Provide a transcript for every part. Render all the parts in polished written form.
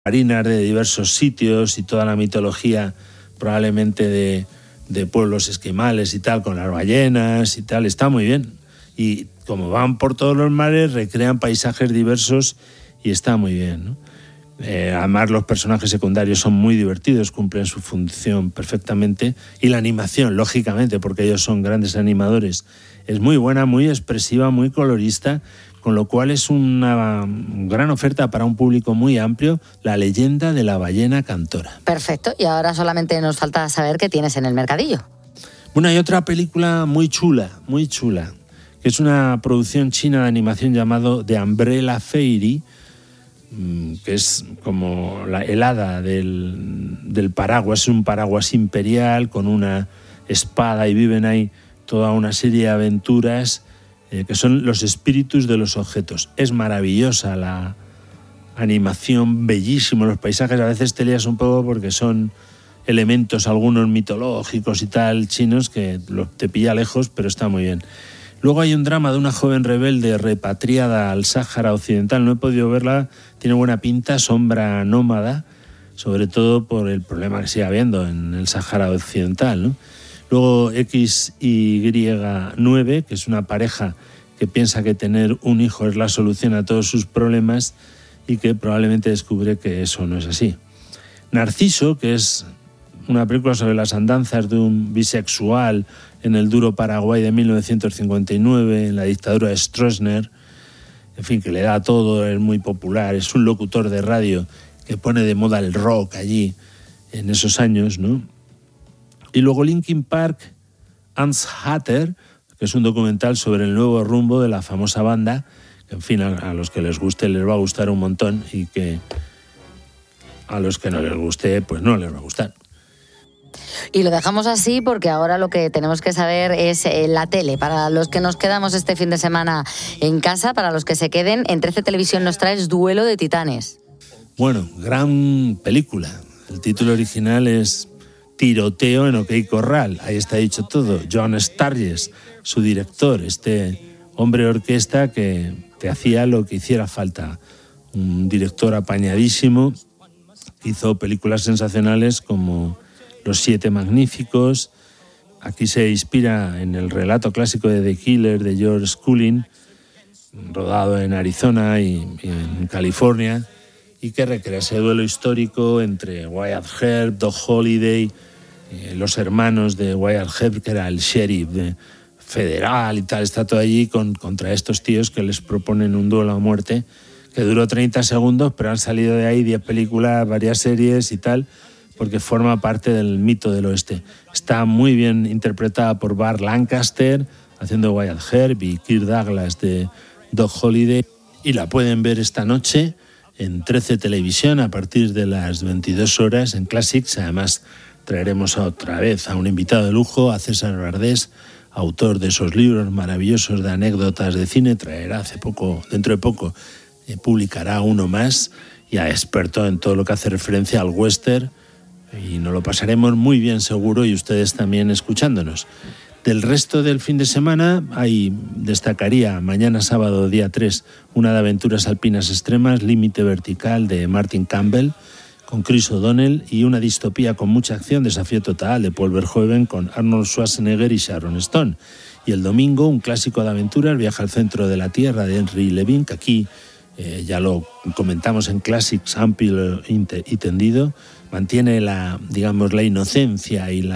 marinas de diversos sitios y toda la mitología probablemente de pueblos esquimales y tal, con las ballenas y tal, está muy bien. Y como van por todos los mares, recrean paisajes diversos y está muy bien, ¿no? Además, los personajes secundarios son muy divertidos, cumplen su función perfectamente. Y la animación, lógicamente, porque ellos son grandes animadores, es muy buena, muy expresiva, muy colorista, con lo cual es una gran oferta para un público muy amplio, La leyenda de la ballena cantora. Perfecto, y ahora solamente nos falta saber qué tienes en el mercadillo. Bueno, hay otra película muy chula, que es una producción china de animación llamado The Umbrella Fairy, que es como el hada del paraguas, es un paraguas imperial con una espada y viven ahí toda una serie de aventuras que son los espíritus de los objetos. Es maravillosa la animación, bellísimo los paisajes, a veces te lías un poco porque son elementos algunos mitológicos y tal, chinos, que te pilla lejos, pero está muy bien. Luego hay un drama de una joven rebelde repatriada al Sáhara Occidental. No he podido verla, tiene buena pinta, Sombra nómada, sobre todo por el problema que sigue habiendo en el Sáhara Occidental, ¿no? Luego XY9, que es una pareja que piensa que tener un hijo es la solución a todos sus problemas y que probablemente descubre que eso no es así. Narciso, que es una película sobre las andanzas de un bisexual en el duro Paraguay de 1959, en la dictadura de Stroessner, en fin, que le da todo, es muy popular, es un locutor de radio que pone de moda el rock allí en esos años, ¿no? Y luego Linkin Park, Ans Hatter, que es un documental sobre el nuevo rumbo de la famosa banda, que en fin, a los que les guste les va a gustar un montón y que a los que no les guste, pues no les va a gustar. Y lo dejamos así porque ahora lo que tenemos que saber es la tele. Para los que nos quedamos este fin de semana en casa, para los que se queden, en 13 Televisión nos traes Duelo de Titanes. Bueno, gran película. El título original es Tiroteo en OK Corral. Ahí está dicho todo. John Sturges, su director, este hombre orquesta que te hacía lo que hiciera falta. Un director apañadísimo. Hizo películas sensacionales como Los Siete Magníficos. Aquí se inspira en el relato clásico de The Killer de George Clooney, rodado en Arizona y en California, y que recrea ese duelo histórico entre Wyatt Earp, Doc Holliday, los hermanos de Wyatt Earp, que era el sheriff federal y tal, está todo allí contra estos tíos que les proponen un duelo a muerte que duró 30 segundos, pero han salido de ahí 10 películas, varias series y tal, porque forma parte del mito del oeste. Está muy bien interpretada por Burt Lancaster, haciendo Wyatt Earp, y Kirk Douglas de Doc Holliday, y la pueden ver esta noche en 13 Televisión a partir de las 22 horas en Classics. Además, traeremos otra vez a un invitado de lujo, a César Bardés, autor de esos libros maravillosos de anécdotas de cine. Traerá dentro de poco, publicará uno más, ya experto en todo lo que hace referencia al western, y nos lo pasaremos muy bien seguro, y ustedes también escuchándonos. Del resto del fin de semana, destacaría mañana sábado, día 3, una de aventuras alpinas extremas, Límite Vertical, de Martin Campbell, con Chris O'Donnell, y una distopía con mucha acción, Desafío Total, de Paul Verhoeven, con Arnold Schwarzenegger y Sharon Stone. Y el domingo, un clásico de aventuras, Viaje al centro de la Tierra, de Henry Levin, que aquí ya lo comentamos en Classics, amplio y tendido. Mantiene la inocencia y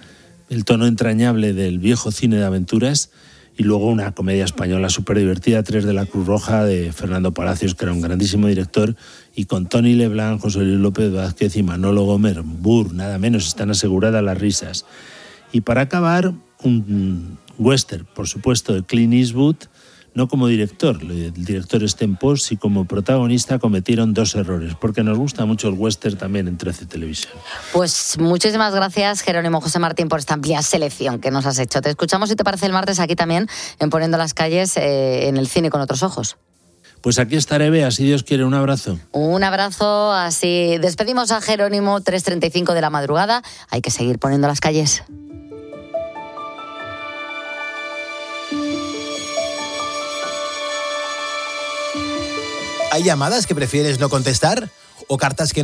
el tono entrañable del viejo cine de aventuras. Y luego una comedia española súper divertida, 3 de la Cruz Roja, de Fernando Palacios, que era un grandísimo director, y con Tony Leblanc, José Luis López Vázquez y Manolo Gómez Burr, nada menos. Están aseguradas las risas. Y para acabar, un western, por supuesto, de Clint Eastwood, no como director. El director está en post, y como protagonista cometieron 2 errores, porque nos gusta mucho el western también en 13 Televisión. Pues muchísimas gracias, Jerónimo José Martín, por esta amplia selección que nos has hecho. Te escuchamos, si te parece, el martes aquí también, en Poniendo las Calles, en el cine con otros ojos. Pues aquí estaré, Bea, si Dios quiere. Un abrazo. Un abrazo, así despedimos a Jerónimo, 3:35 de la madrugada. Hay que seguir poniendo las calles. ¿Hay llamadas que prefieres no contestar? o cartas que